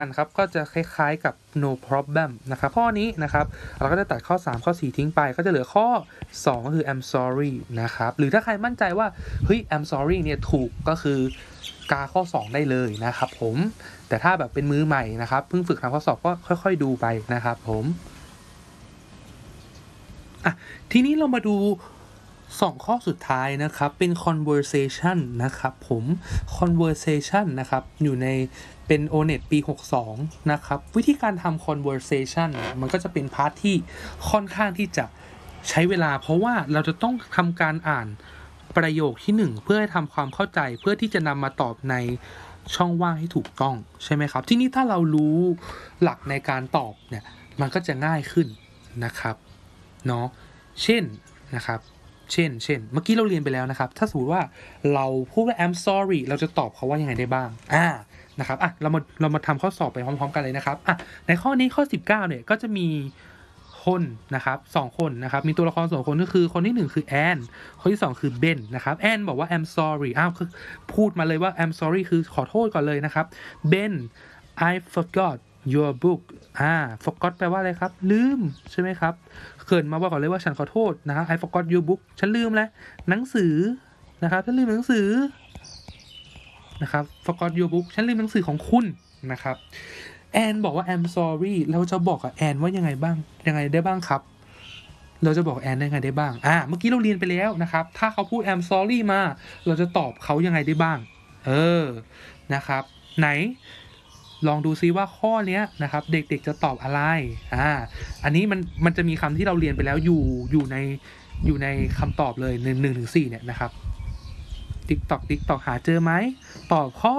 ครับก็จะคล้ายๆกับ no problem นะครับข้อนี้นะครับเราก็จะตัดข้อ3ข้อ4ทิ้งไปก็จะเหลือข้อ2ก็คือ I'm sorry นะครับหรือถ้าใครมั่นใจว่าเฮ้ย I'm sorry เนี่ยถูกก็คือกาข้อ2ได้เลยนะครับผมแต่ถ้าแบบเป็นมือใหม่นะครับเพิ่งฝึกทำข้อสอบก็ค่อยๆดูไปนะครับผมทีนี้เรามาดู2ข้อสุดท้ายนะครับเป็น conversation นะครับผม conversation นะครับอยู่ในเป็น O-NET ปี62นะครับวิธีการทำ conversation มันก็จะเป็นพาร์ทที่ค่อนข้างที่จะใช้เวลาเพราะว่าเราจะต้องทำการอ่านประโยคที่1เพื่อให้ทำความเข้าใจเพื่อที่จะนำมาตอบในช่องว่างให้ถูกต้องใช่ไหมครับทีนี้ถ้าเรารู้หลักในการตอบเนี่ยมันก็จะง่ายขึ้นนะครับเนาะเช่นนะครับเช่นเมื่อกี้เราเรียนไปแล้วนะครับถ้าสมมติว่าเราพูดว่า I'm sorry เราจะตอบเขาว่ายังไงได้บ้างนะครับเรามาทำข้อสอบไปพร้อมๆกันเลยนะครับในข้อนี้ข้อ19เนี่ยก็จะมีคนนะครับ2คนนะครับมีตัวละคร2คนก็คือคนที่1คือแอนคนที่2คือเบนนะครับแอนบอกว่า I'm sorry คือพูดมาเลยว่า I'm sorry คือขอโทษก่อนเลยนะครับเบน I forgot your book forgot แปลว่าอะไรครับลืมใช่ไหมครับเกริ่นมาก่อนเลยว่าฉันขอโทษนะครับ I forgot your book ฉันลืมแล้วหนังสือนะครับฉันลืมหนังสือนะครับ forgot your book ฉันลืมหนังสือของคุณนะครับแอนบอกว่า I'm sorry เราจะบอกกับแอนว่ายังไงได้บ้างครับเราจะบอกแอนได้ยังไงได้บ้างเมื่อกี้เราเรียนไปแล้วนะครับถ้าเขาพูด I'm sorry มาเราจะตอบเขายังไงได้บ้างนะครับไหนลองดูซิว่าข้อเนี้ยนะครับเด็กๆจะตอบอะไรอันนี้มันจะมีคำที่เราเรียนไปแล้วอยู่ในคำตอบเลย1-4เนี่ยนะครับTikTok หาเจอไหมตอบข้อ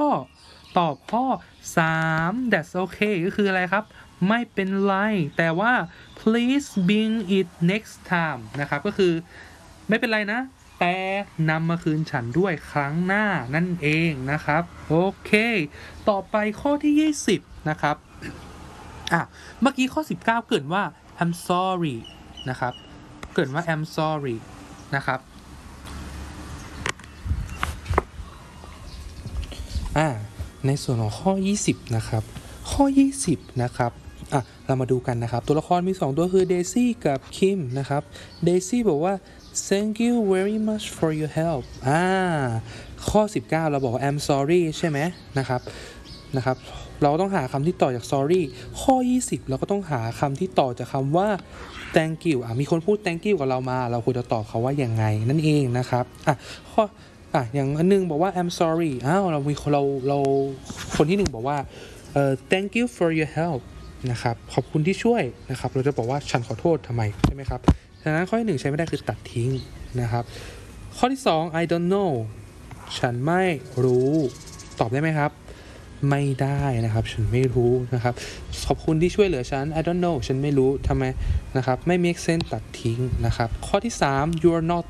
3 that's okay ก็คืออะไรครับไม่เป็นไรแต่ว่า please bring it next time นะครับก็คือไม่เป็นไรนะแต่นำมาคืนฉันด้วยครั้งหน้านั่นเองนะครับโอเคต่อไปข้อที่20นะครับเมื่อกี้ข้อ19เกริ่นว่า I'm sorry นะครับเกริ่นว่า I'm sorry นะครับในส่วนของข้อ20นะครับข้อ20นะครับเรามาดูกันนะครับตัวละครมี2ตัวคือเดซี่กับคิมนะครับเดซี่บอกว่า thank you very much for your help ข้อ19เราบอกว่า I'm sorry ใช่ไหมนะครับเราต้องหาคำที่ต่อจาก sorry ข้อ20เราก็ต้องหาคำที่ต่อจากคำว่า thank you มีคนพูด thank you กับเรามาเราควรจะตอบเขาว่ายังไงนั่นเองนะครับข้ออย่างอันนึงบอกว่า I'm sorry เราคนที่1บอกว่าthank you for your help นะครับขอบคุณที่ช่วยนะครับเราจะบอกว่าฉันขอโทษทำไมใช่ไหมครับฉะนั้นข้อที่1ใช้ไม่ได้คือตัดทิ้งนะครับข้อที่2 I don't know ฉันไม่รู้ตอบได้ไหมครับไม่ได้นะครับฉันไม่รู้นะครับขอบคุณที่ช่วยเหลือฉัน I don't know ฉันไม่รู้ทำไมนะครับไม่ make sense ตัดทิ้งนะครับข้อที่3 you're not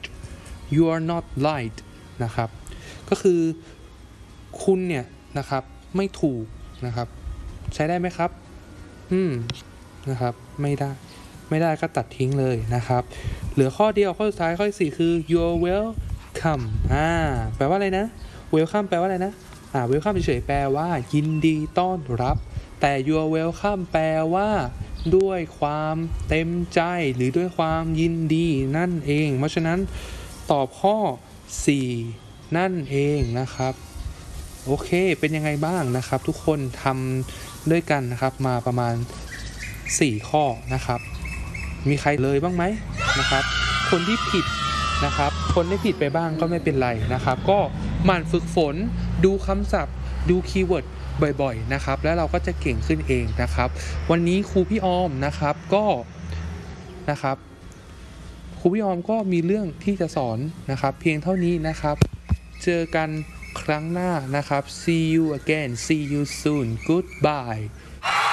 right นะครับก็คือคุณเนี่ยนะครับไม่ถูกนะครับใช้ได้ไหมครับนะครับไม่ได้ก็ตัดทิ้งเลยนะครับเหลือข้อเดียวข้อสุดท้ายข้อที่4คือ you're welcome แปลว่าอะไรนะ welcome แปลว่าอะไรนะwelcome เฉยๆแปลว่ายินดีต้อนรับแต่ you're welcome แปลว่าด้วยความเต็มใจหรือด้วยความยินดีนั่นเองเพราะฉะนั้นตอบข้อ4นั่นเองนะครับโอเคเป็นยังไงบ้างนะครับทุกคนทำด้วยกันนะครับมาประมาณ4ข้อนะครับมีใครเลยบ้างไหมนะครับคนที่ผิดนะครับคนที่ผิดไปบ้างก็ไม่เป็นไรนะครับก็หมั่นฝึกฝนดูคำศัพท์ดูคีย์เวิร์ดบ่อยๆนะครับแล้วเราก็จะเก่งขึ้นเองนะครับวันนี้ครูพี่ออมนะครับก็นะครับครูพี่ออมก็มีเรื่องที่จะสอนนะครับเพียงเท่านี้นะครับเจอกันครั้งหน้านะครับ see you again see you soon goodbye